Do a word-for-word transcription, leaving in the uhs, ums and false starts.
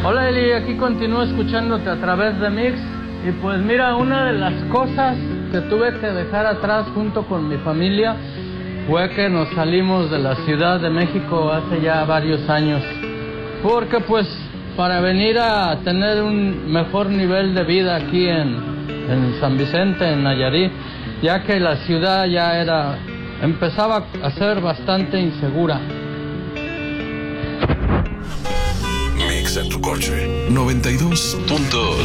Hola Eli, aquí continúo escuchándote a través de Mix. Y pues mira, una de las cosas que tuve que dejar atrás junto con mi familia fue que nos salimos de la Ciudad de México hace ya varios años. Porque pues para venir a tener un mejor nivel de vida aquí en, en San Vicente, en Nayarit, ya que la ciudad ya era, empezaba a ser bastante insegura. Mix en tu coche noventa y dos punto